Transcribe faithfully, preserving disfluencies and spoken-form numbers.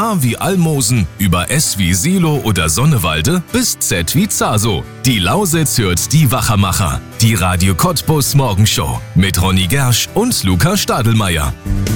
A wie Almosen, über S wie Silo oder Sonnewalde bis Z wie Zaso. Die Lausitz hört die Wachermacher. Die Radio Cottbus Morgenshow mit Ronny Gersch und Luca Stadelmeier.